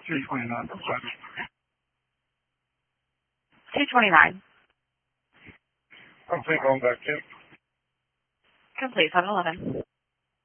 329. 229. I'm going back in. Complete 711.